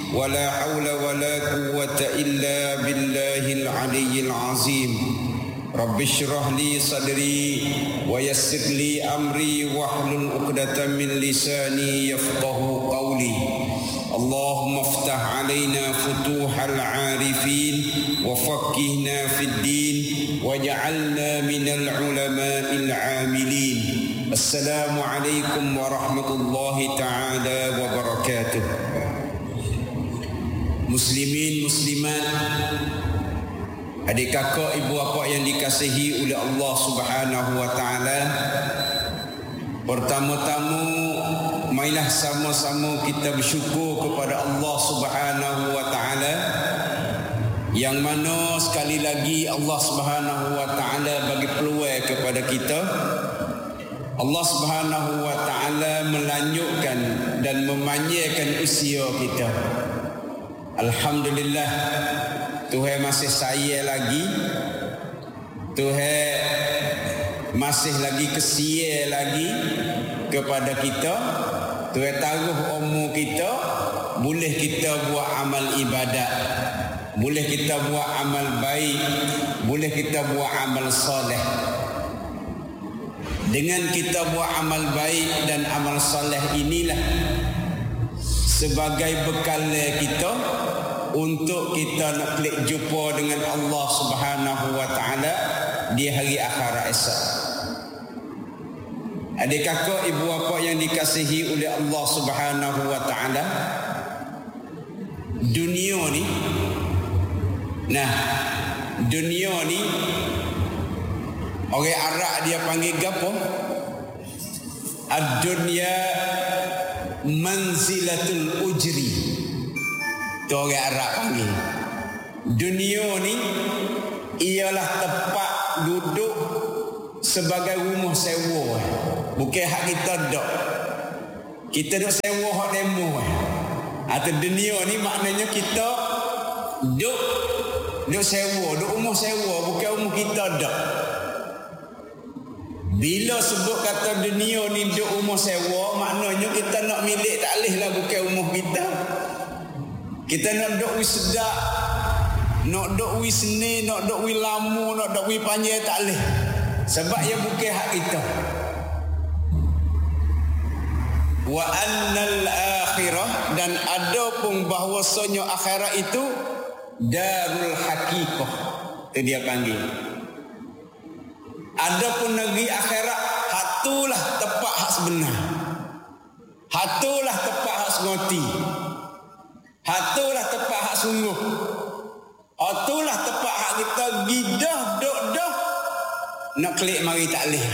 ولا حول ولا قوة إلا بالله العلي العظيم رب اشرح لي صدري ويسر لي أمري واحلل عقدة من لساني يفقه قولي اللهم افتح علينا فتوح العارفين وفقهنا في الدين وجعلنا من العلماء العاملين. السلام عليكم ورحمة الله تعالى وبركاته. Muslimin, muslimat, adik kakak, ibu bapa yang dikasihi oleh Allah Subhanahu wa taala. Pertama-tama marilah sama-sama kita bersyukur kepada Allah Subhanahu wa taala, yang mana sekali lagi Allah Subhanahu wa taala bagi peluang kepada kita. Allah Subhanahu wa taala melanjutkan dan memanjangkan usia kita. Alhamdulillah, Tuhan masih sayang lagi, Tuhan masih lagi kesian lagi kepada kita. Tuhan taruh umur kita, boleh kita buat amal ibadat, boleh kita buat amal baik, boleh kita buat amal soleh. Dengan kita buat amal baik dan amal soleh inilah sebagai bekal kita untuk kita nak klik jumpa dengan Allah Subhanahu wa taala di hari akhirat esok. Adik kakak, ibu bapa yang dikasihi oleh Allah Subhanahu wa taala, dunia ni, orang Arab dia panggil gapo? Ad-dunya manzilatul ujri. Tu orang Arab panggil. Dunia ni ialah tempat duduk sebagai rumah sewa. Bukan hak kita dok. Kita duk sewa hak demo. Atau dunia ni maknanya kita duk sewa, duk rumah sewa, bukan rumah kita dok. Bila sebut kata dunia ni duk rumah sewa, maknanya kita nak milik tak leh lah, bukan rumah kita. Kita nak duk wis sedak, nak duk wis seni, nak duk wis lama, nak duk wis panjang tak leh. Sebab ia bukan hak kita. Wa annal akhirah, dan ada pun bahwasanya akhirat itu darul haqiqah. Itu dia panggil. Ada pun negeri akhirat, hatulah tempat hak sebenar. Hatulah tempat hak semati. Hatulah tempat hak sungguh. Hatulah tempat hak kita gidah dok nak klik mari tak leh.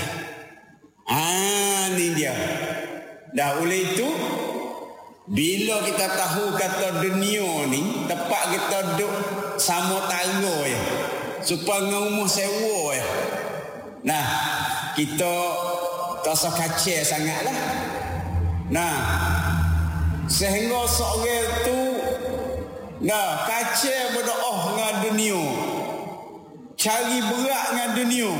Ni dia. Dah oleh itu, bila kita tahu kata dunia ni tempat kita duduk sama tangga ya, supaya rumah sewa ya. Nah, kita tak usah kacau sangatlah. Nah, sehingga seorang tu kacau berdoa dengan dunia, cari berat dengan dunia.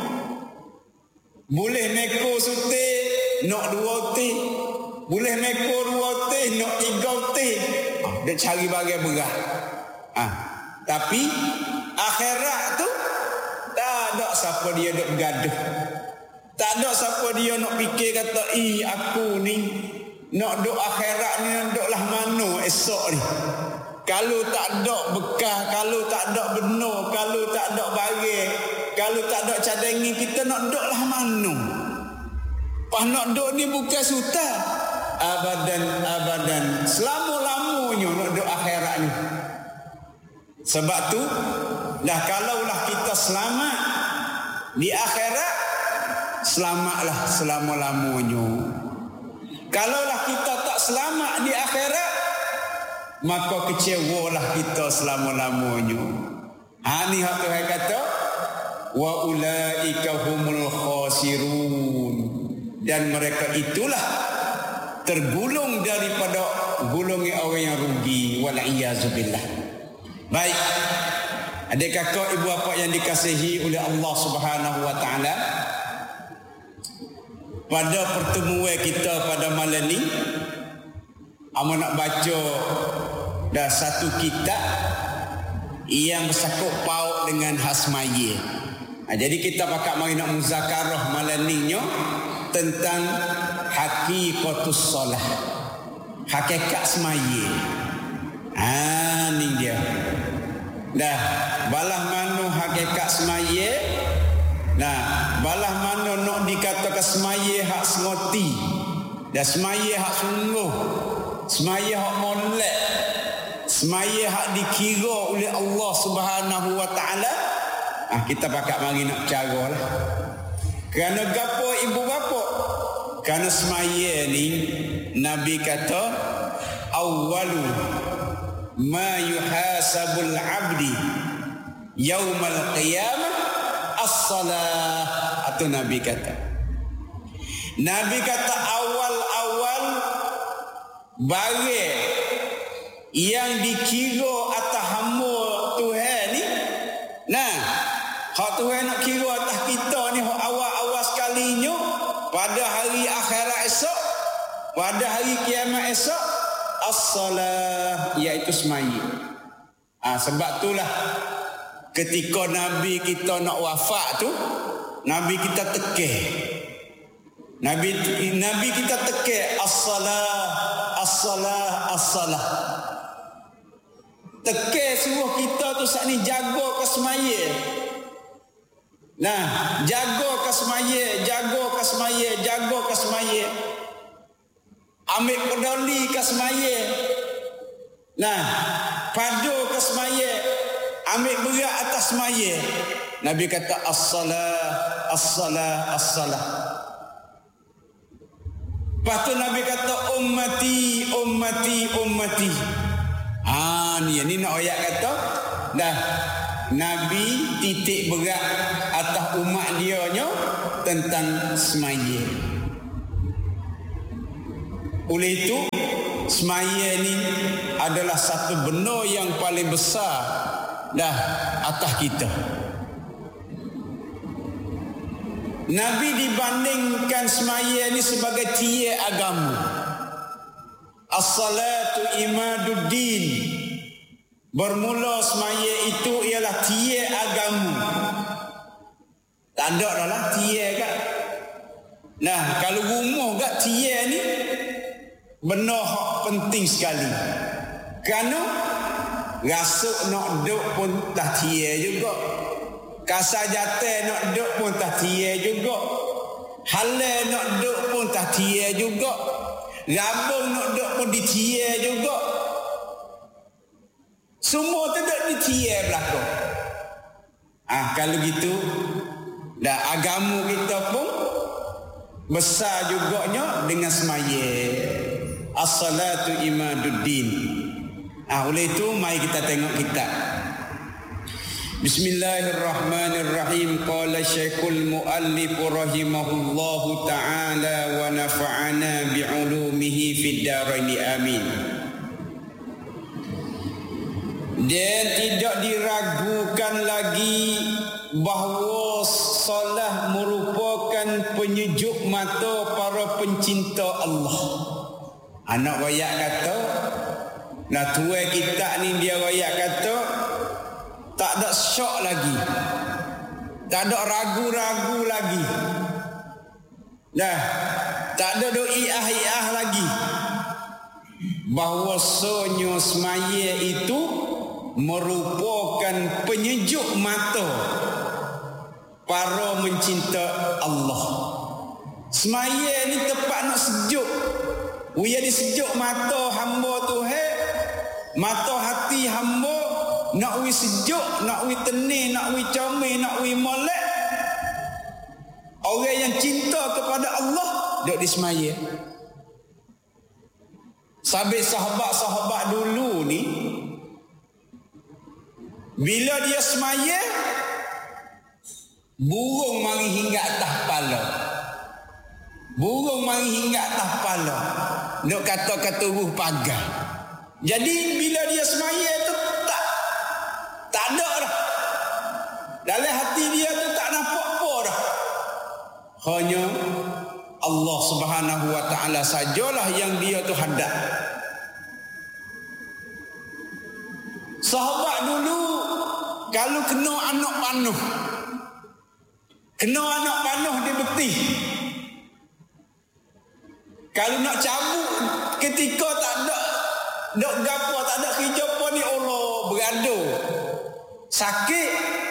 Boleh neko sute nak 2 teh, boleh neko 2 teh nak 3 teh. Dia cari bagai berat. Tapi akhirat tu tak ada siapa dia duk bergaduh. Tak ada siapa dia nak fikir kata aku ni nak duk akhirat ni nak lah mana esok ni. Kalau tak ada bekas, kalau tak ada benar, kalau tak ada barang, kalau tak ada cadangan, kita nak duk lah mana. Pas nak duk ni bukan suta. Abadan selama-lamanya nak duk akhirat ni. Sebab tu dah kalaulah kita selamat di akhirat, selamatlah selama-lamanya. Kalaulah kita tak selamat di akhirat, maka kecewalah kita selama-lamanya. Ni hak Tuhan kata, wa ulaika humul khasirun, dan mereka itulah tergulung daripada golongan orang yang rugi, wal iyazubillah. Baik, adik kakak, ibu bapa yang dikasihi oleh Allah Subhanahu wa taala, pada pertemuan kita pada malam ni, amat nak baca dah satu kitab yang bersangkut paut dengan hak semaya. Jadi kita pakak mari nak muzakarah malam ni tentang hakikatus solah, hakikat semaya. Ni dia. Dah balah mana hakikat semaya. Nah, balah mana nak dikatakan semaya hak semoti. Dah semaya hak sungguh. Semaya hak molek. Semaya hak dikira oleh Allah Subhanahu wa taala. Kita pakak mari nak cara lah. Kerana gapo ibu bapa? Kerana semaya ni Nabi kata awwalu ma yuhasabul abdi yaumal qiyamah as-salah. Atau Nabi kata awal-awal barang yang dikira atas hamba Tuhan ni. Nah, hak Tuhan nak kira atas kita ni hak awal-awal sekalinya pada hari akhirat esok, pada hari kiamat esok, as-salah, iaitu semaya. Sebab itulah ketika Nabi kita nak wafat tu, Nabi kita tekeh. Nabi kita tekeh as-salah, as-salah, as-salah. Tekeh suruh kita tu saat ni jaga ke semaya. Nah, jaga ke semaya, jaga ke semaya, jaga ke semaya. Ambil peduli ke semaya. Nah, padu ke semaya. Ambil berat atas semaya. Nabi kata as-salah, as-salah, as-salah. Lepas tu Nabi kata ummati, ummati, ummati. Ni nak ayat kata dah Nabi titik berat atas umat dia nya tentang semaya. Oleh itu semaya ni adalah satu benda yang paling besar dah atas kita. Nabi dibandingkan semaya ni sebagai tiang agama. As-salatu imaduddin. Bermula semaya itu ialah tiang agama. Tak ada dah lah tiang kat. Nah, kalau rumah kat tiang ni benda hak penting sekali. Kerana rasuk nak duduk pun tak tiang juga. Kasar jatuh nak duduk pun tak tiang juga. Halal nak duduk pun tak tiang juga. Rabung nak duduk pun di tiang juga. Semua tu duduk di tiang belakang. Kalau gitu dah agama kita pun besar juganya dengan semaya. As-salatu imaduddin. Oleh itu mari kita tengok kitab. Bismillahirrahmanirrahim. Qala Syekhul Muallif rahimahullahu taala wa nafa'ana bi'ulumihi fid dharain amin. Dan tidak diragukan lagi bahawa solat merupakan penyejuk mata para pencinta Allah. Anak wayak kata, nah tuai kita ni dia wayak kata, tak ada syok lagi, tak ada ragu-ragu lagi, dah tak ada do'iah-i'ah lagi, bahawa sonyo semaya itu merupakan penyejuk mata para mencinta Allah. Semaya ni tepat nak sejuk. Uya di sejuk mata hamba Tuhan, mata hati hamba nak wi sejuk, nak wi tenang, nak wi comel, nak wi molek. Orang yang cinta kepada Allah duduk di semaya. Sampai sahabat-sahabat dulu ni bila dia semaya, burung mari hingga atas kepala. Burung mari hingga atas kepala. Duk kata-kata ruh pagar. Jadi bila dia semaya tu tak ada dah. Dalam hati dia tu tak nampak apa dah. Hanya Allah Subhanahu wa taala sajalah yang dia tu hadap. Sahabat dulu kalau kena anak panuh, kena anak panuh dia betih. Kalau nak cabut ketika tak ada gapo, tak ada kerja apa ni, Allah berado. Sakit.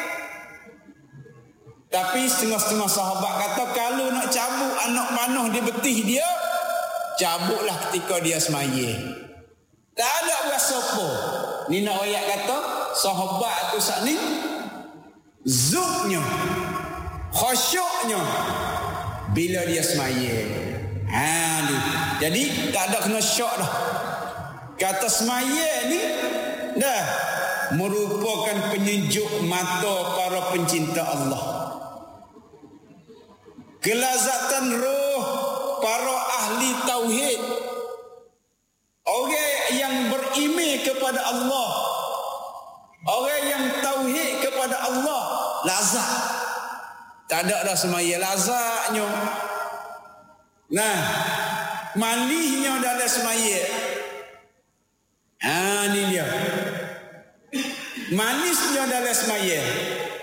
Tapi setengah-setengah sahabat kata kalau nak cabut anak panuh dia betih dia, cabutlah ketika dia semaya. Tak ada berasa apa. Ni nak ayat kata sahabat tu sat ni zuknya, khusyuknya bila dia semaya. Ni. Jadi tak ada kena syok dah. Kata semaya ni dah merupakan penyejuk mata para pencinta Allah. Kelazatan roh para ahli tauhid. Orang yang beriman kepada Allah, orang yang tauhid kepada Allah, lazat. Tak ada dah semaya lazatnya. Nah, malihnya dalam semaya. Ni dia. Manisnya dalam semaya.